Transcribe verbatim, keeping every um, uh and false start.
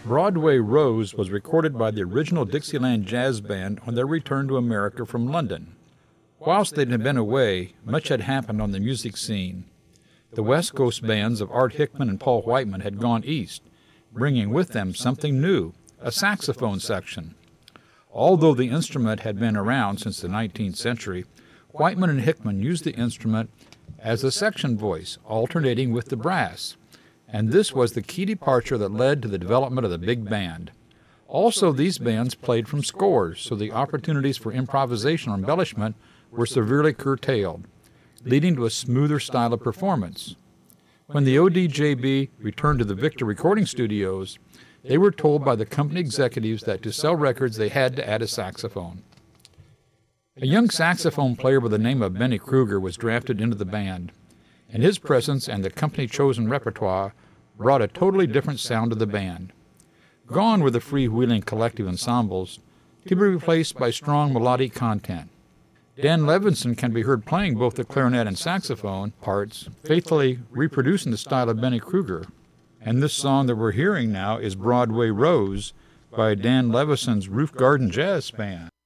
Broadway Rose was recorded by the original Dixieland Jazz Band on their return to America from London. Whilst they had been away, much had happened on the music scene. The West Coast bands of Art Hickman and Paul Whiteman had gone east, bringing with them something new, a saxophone section. Although the instrument had been around since the nineteenth century, Whiteman and Hickman used the instrument as a section voice, alternating with the brass, and this was the key departure that led to the development of the big band. Also, these bands played from scores, so the opportunities for improvisation or embellishment were severely curtailed, leading to a smoother style of performance. When the O D J B returned to the Victor recording studios, they were told by the company executives that to sell records they had to add a saxophone. A young saxophone player by the name of Benny Kruger was drafted into the band, and his presence and the company-chosen repertoire brought a totally different sound to the band. Gone were the freewheeling collective ensembles, to be replaced by strong melodic content. Dan Levinson can be heard playing both the clarinet and saxophone parts, faithfully reproducing the style of Benny Kruger. And this song that we're hearing now is Broadway Rose by Dan Levinson's Roof Garden Jazz Band.